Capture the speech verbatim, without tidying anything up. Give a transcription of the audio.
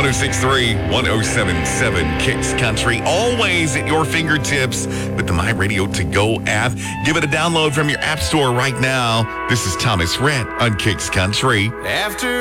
six three, one oh seven seven Kicks Country. Always at your fingertips with the My Radio To Go app. Give it a download from your app store right now. This is Thomas Rhett on Kicks Country. After